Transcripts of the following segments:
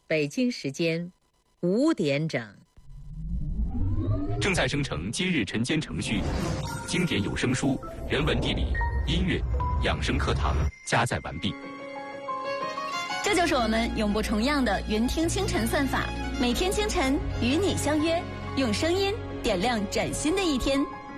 北京时间5点整。 正在生成今日晨间程序，经典有声书、人文地理、音乐、养生课堂加载完毕。 这就是我们永不重样的云听清晨算法，每天清晨与你相约，用声音点亮崭新的一天。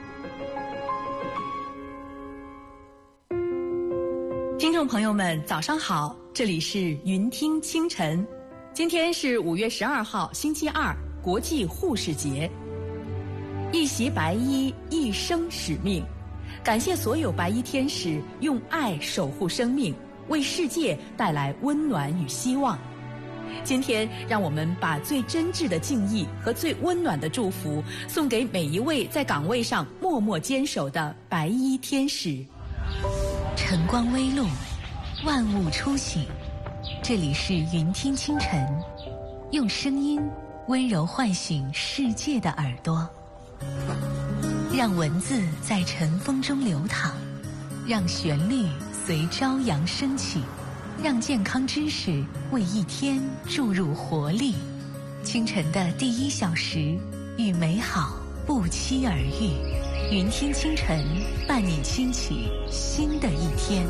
听众朋友们，早上好，这里是云听清晨。今天是5月12号，星期二，国际护士节。一袭白衣，一生使命。感谢所有白衣天使用爱守护生命，为世界带来温暖与希望。今天，让我们把最真挚的敬意和最温暖的祝福送给每一位在岗位上默默坚守的白衣天使。 晨光微露，万物初醒。这里是云听清晨，用声音温柔唤醒世界的耳朵，让文字在晨风中流淌，让旋律随朝阳升起，让健康知识为一天注入活力。清晨的第1小时，与美好不期而遇。云听清晨，伴你轻启新的一天。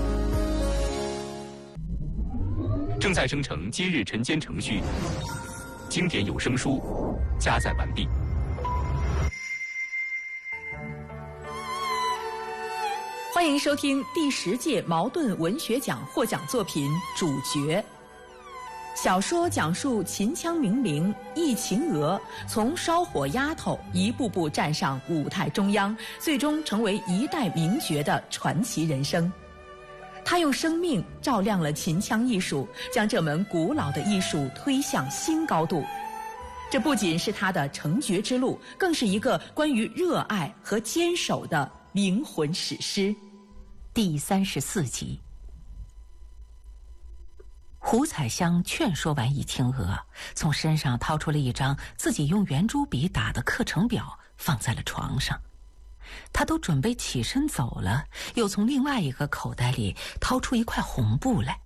正在生成今日晨间程序，经典有声书加载完毕。 欢迎收听第10届茅盾文学奖获奖作品《主角》。小说讲述秦腔名伶易秦娥从烧火丫头一步步站上舞台中央，最终成为一代名角的传奇人生。她用生命照亮了秦腔艺术，将这门古老的艺术推向新高度。这不仅是她的成角之路，更是一个关于热爱和坚守的灵魂史诗。 第34集。胡彩香劝说完易清娥，从身上掏出了一张自己用圆珠笔打的课程表，放在了床上。他都准备起身走了，又从另外一个口袋里掏出一块红布来。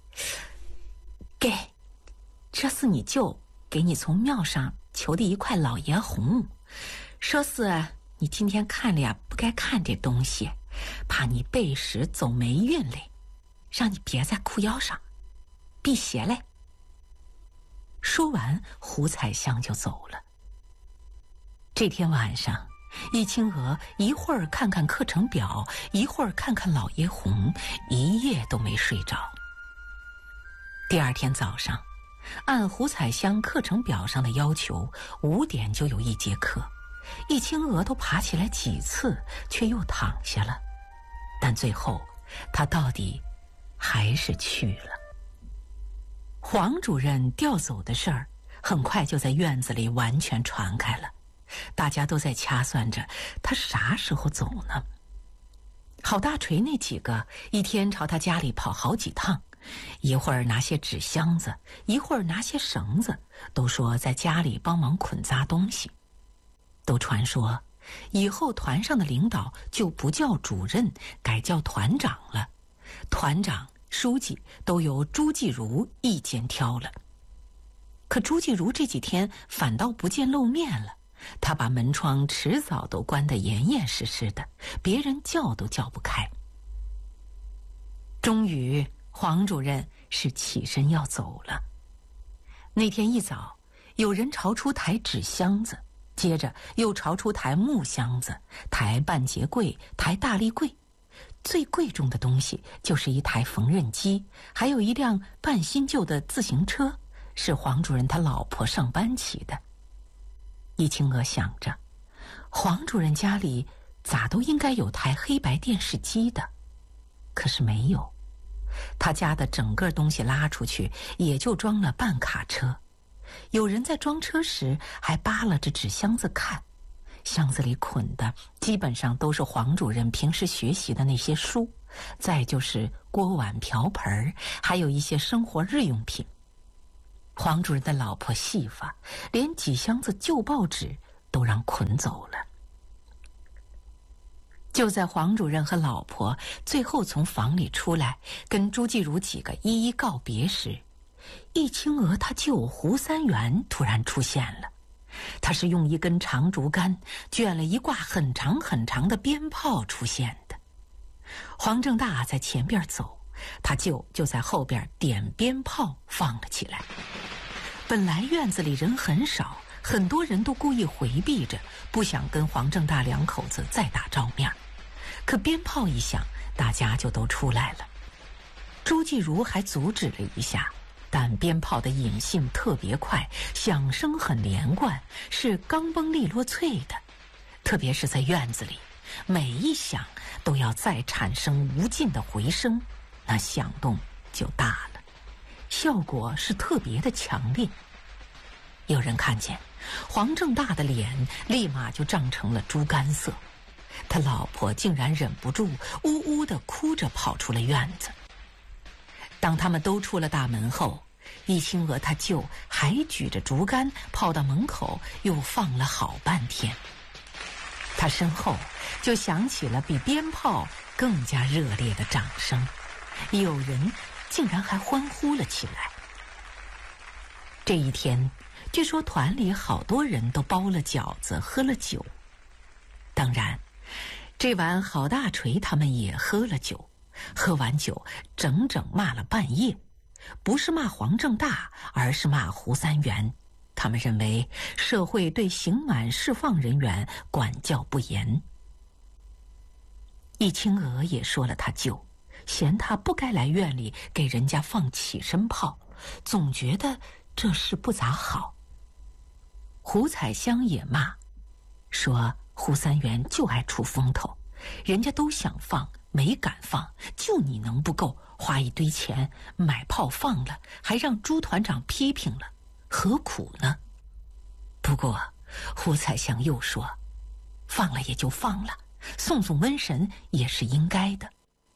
这是你舅给你从庙上求的一块老爷红，说是你今天看了呀不该看的东西，怕你背时走霉运嘞，让你别在裤腰上，辟邪嘞。说完，胡彩香就走了。这天晚上，易清娥一会儿看看课程表，一会儿看看老爷红，一夜都没睡着。第二天早上，按胡彩香课程表上的要求，5点就有1节课。易清娥都爬起来几次，却又躺下了。但最后，她到底还是去了。黄主任调走的事儿，很快就在院子里完全传开了。大家都在掐算着他啥时候走呢。郝大锤那几个一天朝他家里跑好几趟，一会儿拿些纸箱子，一会儿拿些绳子，都说在家里帮忙捆扎东西。都传说以后团上的领导就不叫主任，改叫团长了，团长、书记都由朱继儒一肩挑了。可朱继儒这几天反倒不见露面了，他把门窗迟早都关得严严实实的，别人叫都叫不开。终于，黄主任是起身要走了。那天一早，有人朝出抬纸箱子，接着又朝出抬木箱子，抬半截柜，抬大立柜。最贵重的东西就是一台缝纫机，还有一辆半新旧的自行车，是黄主任他老婆上班骑的。易清娥想着，黄主任家里咋都应该有台黑白电视机的，可是没有。他家的整个东西拉出去，也就装了半卡车。有人在装车时还扒拉着纸箱子看，箱子里捆的基本上都是黄主任平时学习的那些书，再就是锅碗瓢盆，还有一些生活日用品。黄主任的老婆细发，连几箱子旧报纸都让捆走了。就在黄主任和老婆最后从房里出来，跟朱继儒几个一一告别时， 易清娥他舅胡三元突然出现了。他是用一根长竹竿卷了一挂很长很长的鞭炮出现的。黄正大在前边走，他舅就在后边点鞭炮放了起来。本来院子里人很少，很多人都故意回避着，不想跟黄正大两口子再打照面。可鞭炮一响，大家就都出来了。朱继如还阻止了一下，但鞭炮的引信特别快，响声很连贯，是钢嘣利落脆的。特别是在院子里，每一响都要再产生无尽的回声，那响动就大了，效果是特别的强烈。有人看见黄正大的脸立马就涨成了猪肝色，他老婆竟然忍不住呜呜地哭着跑出了院子。当他们都出了大门后，易清娥他舅还举着竹竿跑到门口，又放了好半天。他身后就响起了比鞭炮更加热烈的掌声，有人竟然还欢呼了起来。这一天，据说团里好多人都包了饺子，喝了酒。当然，这晚郝大锤他们也喝了酒，喝完酒整整骂了半夜，不是骂黄正大，而是骂胡三元。他们认为社会对刑满释放人员管教不严。易清娥也说了他舅，嫌他不该来院里给人家放起身炮，总觉得这事不咋好。胡彩香也骂，说胡三元就爱出风头，人家都想放没敢放，就你能不够，花一堆钱买炮放了，还让朱团长批评了，何苦呢？不过胡彩香又说，放了也就放了，送送瘟神也是应该的。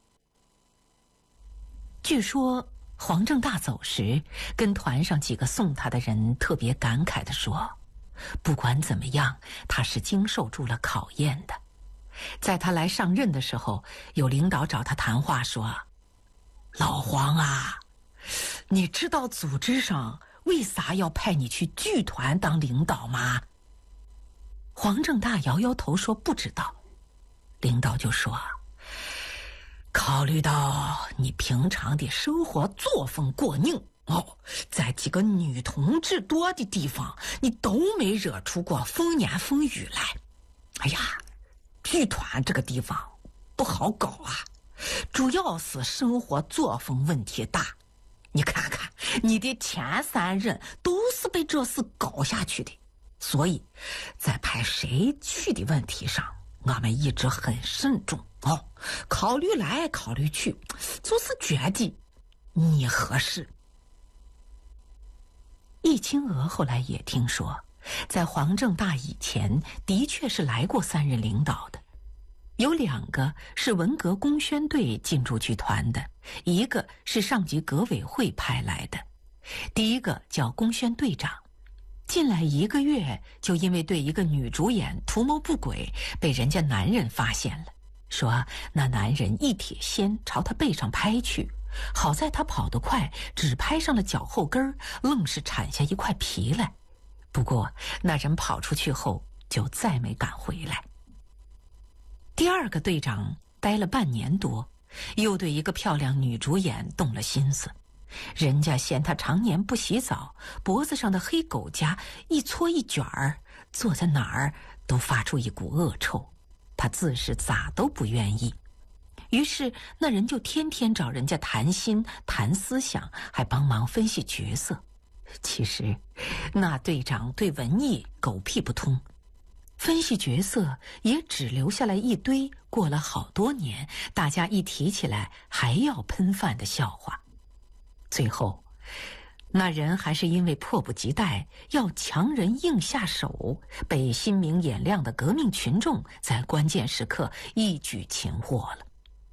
据说黄正大走时，跟团上几个送他的人特别感慨地说，不管怎么样，他是经受住了考验的。在他来上任的时候，有领导找他谈话说，老黄啊，你知道组织上为啥要派你去剧团当领导吗？黄正大摇摇头说不知道。领导就说，考虑到你平常的生活作风过硬在几个女同志多的地方，你都没惹出过风言风语来。哎呀，剧团这个地方不好搞啊，主要是生活作风问题大。你看看你的前3任都是被这事搞下去的，所以在派谁去的问题上，我们一直很慎重考虑来考虑去，就是觉得你合适。易清娥后来也听说，在黄正大以前的确是来过3任领导的，有2个是文革工宣队进驻剧团的，一个是上级革委会派来的。第一个叫工宣队长，进来1个月就因为对一个女主演图谋不轨，被人家男人发现了，说那男人一铁锨朝他背上拍去，好在他跑得快，只拍上了脚后跟，愣是铲下一块皮来。不过那人跑出去后就再没敢回来。第2个队长待了半年多，又对一个漂亮女主演动了心思。人家嫌他常年不洗澡，脖子上的黑狗夹一搓一卷儿，坐在哪儿都发出一股恶臭，他自是咋都不愿意。于是那人就天天找人家谈心谈思想，还帮忙分析角色。其实那队长对文艺狗屁不通，分析角色也只留下来一堆过了好多年大家一提起来还要喷饭的笑话。最后那人还是因为迫不及待要强人硬下手，被心明眼亮的革命群众在关键时刻一举擒获了。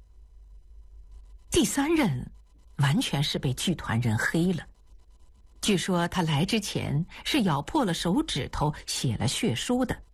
第3任完全是被剧团人黑了，据说他来之前是咬破了手指头写了血书的，